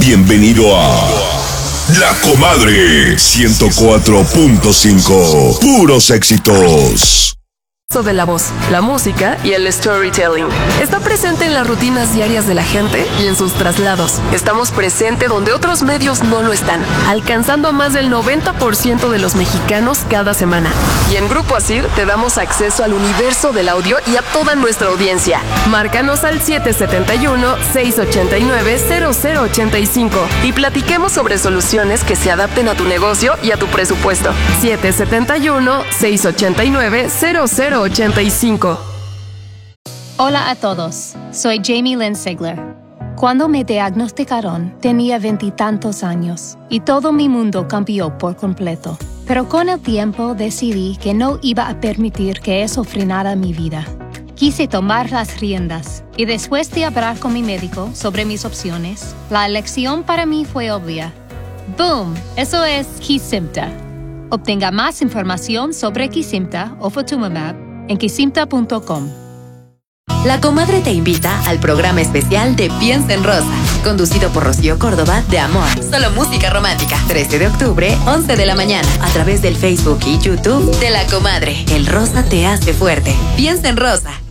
Bienvenido a La Comadre 104.5. Puros éxitos. De la voz, la música y el storytelling. Está presente en las rutinas diarias de la gente y en sus traslados. Estamos presentes donde otros medios no lo están, alcanzando a más del 90% de los mexicanos cada semana. Y en Grupo Asir te damos acceso al universo del audio y a toda nuestra audiencia. Márcanos al 771-689-0085 y platiquemos sobre soluciones que se adapten a tu negocio y a tu presupuesto. 771-689-0085. Hola a todos, soy Jamie Lynn Sigler. Cuando me diagnosticaron, tenía 20 y tantos años y todo mi mundo cambió por completo. Pero con el tiempo decidí que no iba a permitir que eso frenara mi vida. Quise tomar las riendas y después de hablar con mi médico sobre mis opciones, la elección para mí fue obvia. ¡Boom! Eso es Kesimpta. Obtenga más información sobre Kesimpta o Ofatumumab en kesimpta.com. La Comadre te invita al programa especial de Piensa en Rosa, conducido por Rocío Córdoba de Amor, solo música romántica. 13 de octubre, 11 de la mañana, a través del Facebook y YouTube de La Comadre. El rosa te hace fuerte. Piensa en Rosa.